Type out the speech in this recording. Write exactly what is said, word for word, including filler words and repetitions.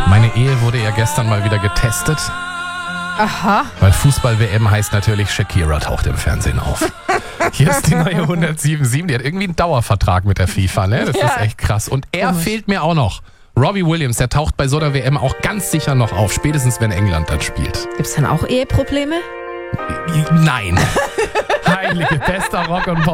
Meine Ehe wurde ja gestern mal wieder getestet. Aha. Weil Fußball-W M heißt natürlich, Shakira taucht im Fernsehen auf. Hier ist die neue hundertsieben sieben. Die hat irgendwie einen Dauervertrag mit der FIFA, ne? Das Ja. ist echt krass. Und er Komisch. fehlt mir auch noch. Robbie Williams, der taucht bei so einer W M auch ganz sicher noch auf. Spätestens, wenn England dann spielt. Gibt's dann auch Eheprobleme? Nein. Heilige, bester Rock und Pop.